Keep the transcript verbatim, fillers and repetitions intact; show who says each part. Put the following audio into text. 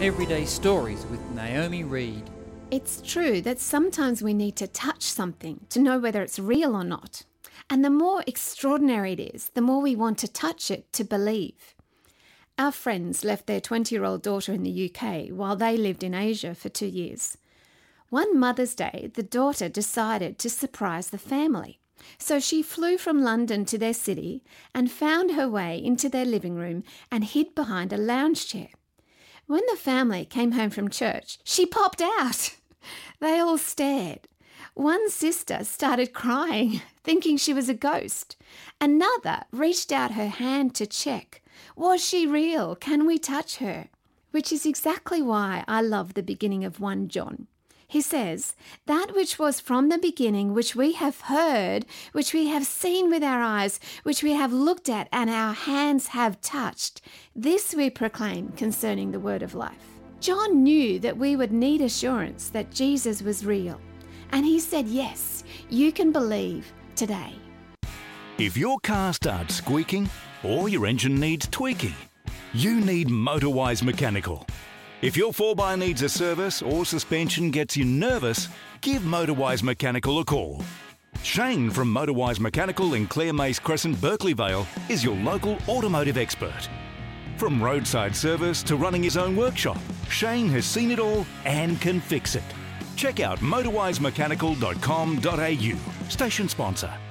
Speaker 1: Everyday Stories with Naomi Reed.
Speaker 2: It's true that sometimes we need to touch something to know whether it's real or not. And the more extraordinary it is, the more we want to touch it to believe. Our friends left their twenty-year-old daughter in the U K while they lived in Asia for two years. One Mother's Day, the daughter decided to surprise the family. So she flew from London to their city and found her way into their living room and hid behind a lounge chair. When the family came home from church, she popped out. They all stared. One sister started crying, thinking she was a ghost. Another reached out her hand to check. Was she real? Can we touch her? Which is exactly why I love the beginning of First John. He says, that which was from the beginning, which we have heard, which we have seen with our eyes, which we have looked at and our hands have touched, this we proclaim concerning the word of life. John knew that we would need assurance that Jesus was real. And he said, yes, you can believe today.
Speaker 3: If your car starts squeaking or your engine needs tweaking, you need MotorWise Mechanical. If your four by needs a service or suspension gets you nervous, give MotorWise Mechanical a call. Shane from MotorWise Mechanical in Clare Mace Crescent, Berkeley Vale is your local automotive expert. From roadside service to running his own workshop, Shane has seen it all and can fix it. Check out motorwise mechanical dot com dot a u, station sponsor.